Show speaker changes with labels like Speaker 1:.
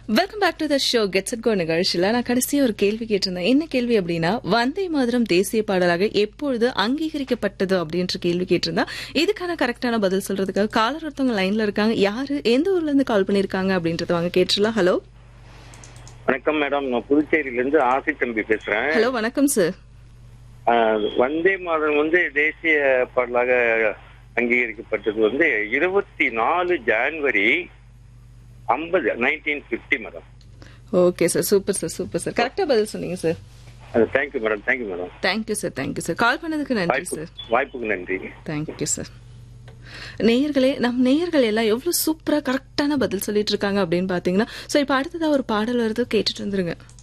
Speaker 1: Welcome back to the show gets it go நிகழ்ச்சியில் நான் கடைசியாக ஒரு கேள்வி கேட்டிருந்தேன். என்ன கேள்வி அப்படின்னா, வந்தே மாதரம் தேசிய பாடலாக எப்பொழுது அங்கீகரிக்கப்பட்டது அப்படின்ற கேள்வி கேட்டிருந்தா இதுக்கான கரெக்டான பதில் சொல்றதுக்காக காலர் ஒருத்தவங்க லைன்ல இருக்காங்க. யாரு எந்த ஊர்ல இருந்து கால் பண்ணிருக்காங்க அப்படின்றத வாங்க கேட்டுலாம். ஹலோ
Speaker 2: வணக்கம் மேடம், நான் புதுச்சேரியில இருந்து ஆசி தம்பி பேசுறேன்.
Speaker 1: ஹலோ வணக்கம் சார்.
Speaker 2: வந்தே மாதரம் தேசிய பாடலாக அங்கீகரிக்கப்பட்டது 24 ஜனவரி 1950 madam.
Speaker 1: Okay sir, super sir, super sir, கரெக்டா பதில் சொன்னீங்க sir.
Speaker 2: Thank you madam, thank you madam.
Speaker 1: Thank you sir, thank you sir, கால் பண்ணதுக்கு நன்றி சார்.
Speaker 2: வாய்ப்புக்கு நன்றி.
Speaker 1: Thank you sir. நேயர்களே, நம் நேயர்கள் எல்லாம் எவ்வளவு சூப்பரா கரெக்டான பதில் சொல்லிட்டு இருக்காங்க அப்படின்னு பாத்தீங்கன்னா, சோ இப்ப அடுத்ததா ஒரு பாடல் வருது, கேட்டுட்டு வந்துருங்க.